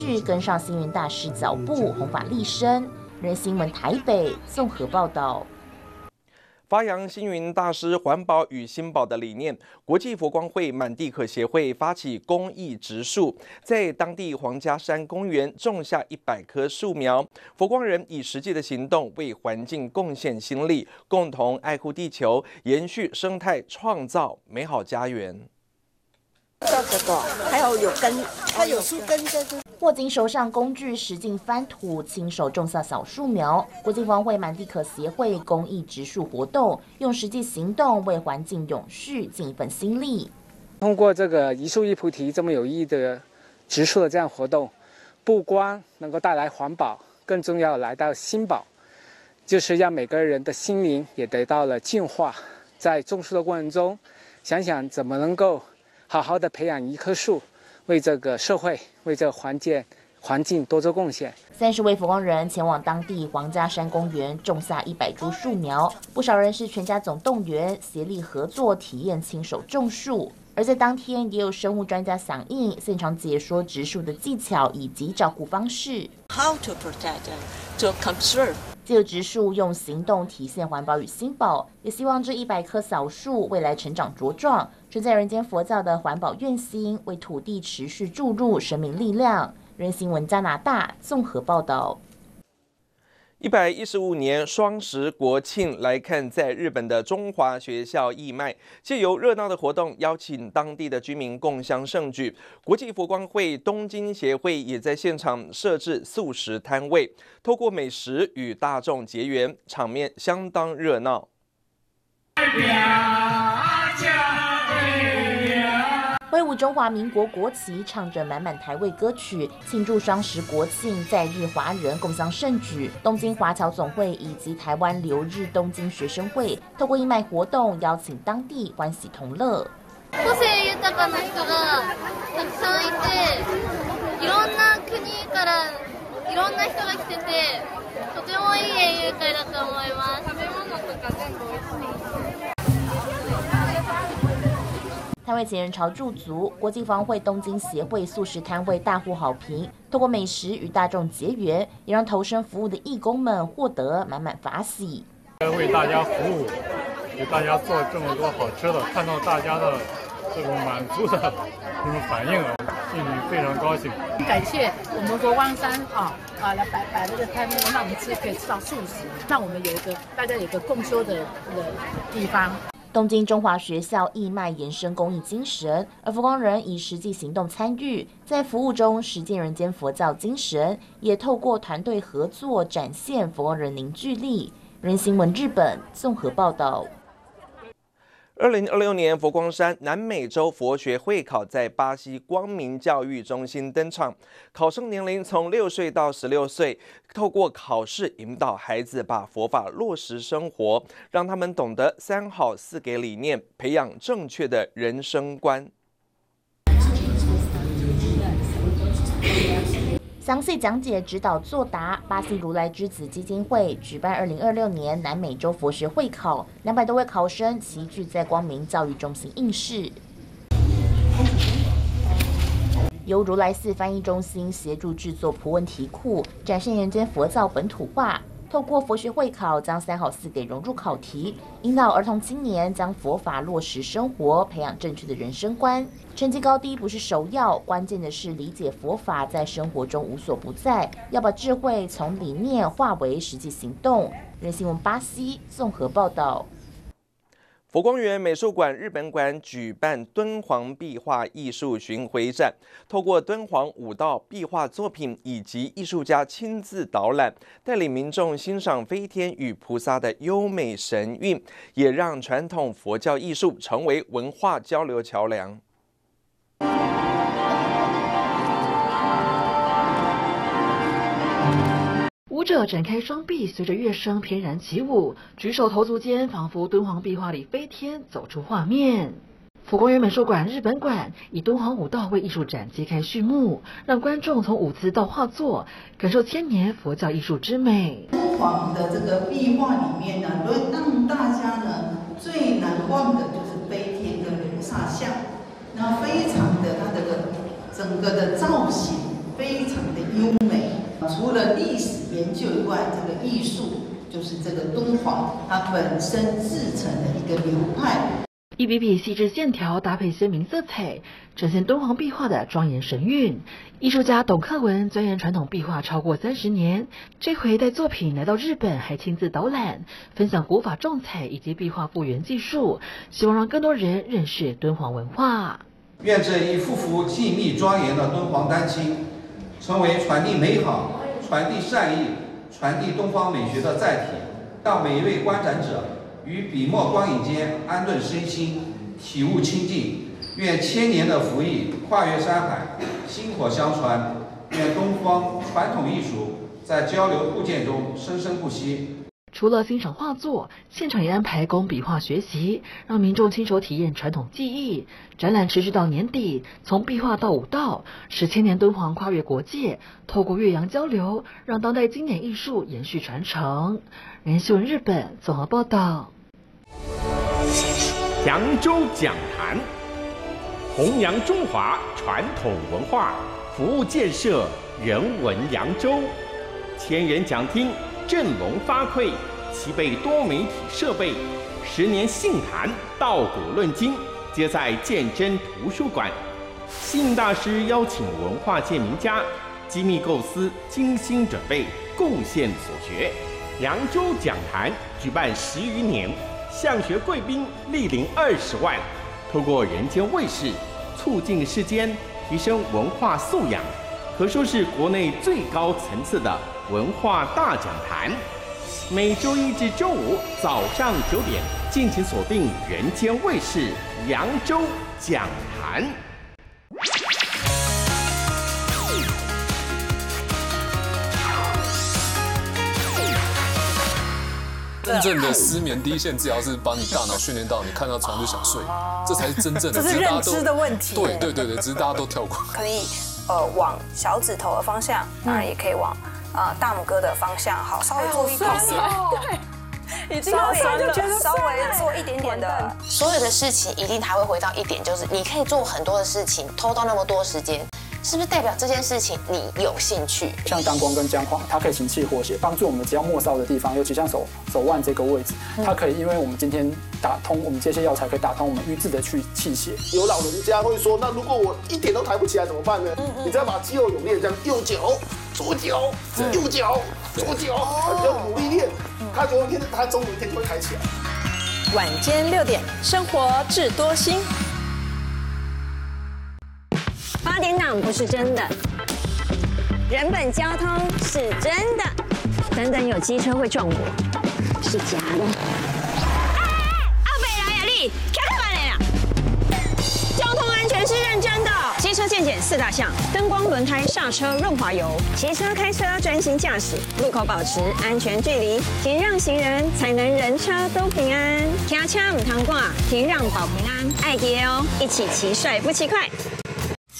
跟上星云大师脚步，弘法利生。人新闻台北综合报道。 发扬星云大师环保与新保的理念，国际佛光会满地可协会发起公益植树，在当地皇家山公园种下100棵树苗。佛光人以实际的行动为环境贡献心力，共同爱护地球，延续生态，创造美好家园。 这个还有根，它有树根在这。 握紧手上工具，使劲翻土，亲手种下小树苗。国际佛光会满地可协会公益植树活动，用实际行动为环境永续尽一份心力。 通过这个一树一菩提这么有意义的植树的这样活动，不光能够带来环保，更重要来到心保，就是让每个人的心灵也得到了净化。在种树的过程中，想想怎么能够好好的培养一棵树，为这个社会、为这个环境多做贡献。 30位佛光人前往当地皇家山公园种下100株树苗，不少人是全家总动员，协力合作体验亲手种树。而在当天，也有生物专家响应，现场解说植树的技巧以及照顾方式。 How to protect and to conserve。 借由植树用行动体现环保与心保，也希望这100棵小树未来成长茁壮，存在人间佛教的环保愿心，为土地持续注入生命力量。人新闻加拿大综合报道。 115年双十国庆来看，在日本的中华学校义卖，借由热闹的活动，邀请当地的居民共襄盛举。国际佛光会东京协会也在现场设置素食摊位，透过美食与大众结缘，场面相当热闹。 挥舞中华民国国旗，唱着满满台味歌曲，庆祝双十国庆，在日华人共襄盛举。东京华侨总会以及台湾留日东京学生会透过义卖活动，邀请当地欢喜同乐。 個性豊かな人がたくさんいて、いろんな国からいろんな人が来てて、とてもいい園遊会だと思います。食べ物とか全部美味しい。 摊位前人潮驻足，国际佛光会东京协会素食摊位大获好评。透过美食与大众结缘，也让投身服务的义工们获得满满法喜。 为大家服务，给大家做这么多好吃的，看到大家的这种满足的这种反应啊，心里非常高兴。 感谢我们佛光山来摆这个摊位，让我们可以吃到素食，让我们大家有一个共修的地方。 东京中华学校义卖延伸公益精神，而佛光人以实际行动参与，在服务中实践人间佛教精神，也透过团队合作展现佛光人凝聚力。人新闻日本综合报道。 2026年佛光山南美洲佛学会考在巴西光明教育中心登场，考生年龄从6岁到16岁，透过考试引导孩子把佛法落实生活，让他们懂得3好4给理念，培养正确的人生观。 详细讲解、指导作答。巴西如来之子基金会举办2026年南美洲佛学会考，200多位考生齐聚在光明教育中心应试。由如来寺翻译中心协助制作图文题库，展现人间佛教本土化。透过佛学会考，将3好4给融入考题，引导儿童青年将佛法落实生活，培养正确的人生观。成绩高低不是首要，关键的是理解佛法在生活中无所不在，要把智慧从理念化为实际行动。人新闻巴西综合报道。 佛光园美术馆日本馆举办敦煌壁画艺术巡回展，透过敦煌5道壁画作品以及艺术家亲自导览，带领民众欣赏飞天与菩萨的优美神韵，也让传统佛教艺术成为文化交流桥梁。 舞者展开双臂，随着乐声翩然起舞，举手投足间仿佛敦煌壁画里飞天，走出画面。佛光园美术馆日本馆以敦煌5道为艺术展揭开序幕，让观众从舞姿到画作，感受千年佛教艺术之美。 敦煌的这个壁画里面呢，让大家呢最难忘的就是飞天跟菩萨像，那非常的它的整个的造型非常的优美。除了历史研究以外，这个艺术就是这个敦煌它本身自成的一个流派。 一笔笔细致线条搭配鲜明色彩，呈现敦煌壁画的庄严神韵。艺术家董克文钻研传统壁画超过30年，这回带作品来到日本，还亲自导览，分享古法重彩以及壁画复原技术，希望让更多人认识敦煌文化。 愿这一幅幅静谧庄严的敦煌丹青，成为传递美好、传递善意、传递东方美学的载体，让每一位观展者于笔墨光影间安顿身心，体悟清净。愿千年的福益跨越山海，薪火相传。愿东方传统艺术在交流互鉴中生生不息。 除了欣赏画作，现场也安排工笔画学习，让民众亲手体验传统技艺。展览持续到年底，从壁画到舞蹈，使千年敦煌跨越国界，透过越洋交流，让当代经典艺术延续传承。人新闻日本综合报道。 扬州讲坛，弘扬中华传统文化，服务建设人文扬州。千人讲厅振聋发聩，齐备多媒体设备，10年杏坛稻谷论今，皆在鉴真图书馆。杏大师邀请文化界名家，机密构思，精心准备，贡献所学。扬州讲坛举办10余年，向学贵宾莅临20万，透过人间卫视，促进世间提升文化素养，可说是国内最高层次的文化大讲坛。每周一至周五早上9点，敬请锁定人间卫视扬州讲坛。 真正的失眠第一线治疗是把你大脑训练到你看到床就想睡，这才是真正的。 这是认知的问题。 对，只是大家都跳过。 可以往小指头的方向，当然也可以往大拇哥的方向，好，稍微做一点点。对，已经好酸了，稍微做一点点的。 所有的事情一定还会回到一点，就是你可以做很多的事情，偷到那么多时间。是不是代表这件事情你有兴趣？ 像当光跟姜黄，它可以行气活血，帮助我们只要末梢的地方，尤其像手腕这个位置，它可以因为我们今天打通我们这些药材，可以打通我们瘀滞的气血。 有老人家会说，那如果我一点都抬不起来怎么办呢？你只要把肌肉有练，这样右脚、左脚、右脚、左脚，你就努力练，他总有一天，他终有一天就会抬起来。 晚间6点，生活智多星。 8点档不是真的，人本交通是真的，等等有机车会撞我，是假的。阿北来呀，你开开门来呀！交通安全是认真的，机车健检4大项：灯光、轮胎、刹车、润滑油。骑车、开车专心驾驶，路口保持安全距离，停让行人，才能人车都平安。开车唔通挂，停让保平安，爱记哦，一起骑帅不骑快。